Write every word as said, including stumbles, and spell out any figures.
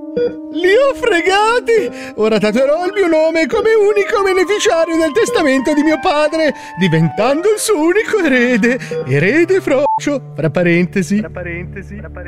Li ho fregati! Ora tatuerò il mio nome come unico beneficiario del testamento di mio padre, diventando il suo unico erede. Erede Frocio, fra parentesi. Tra parentesi. Tra parentesi.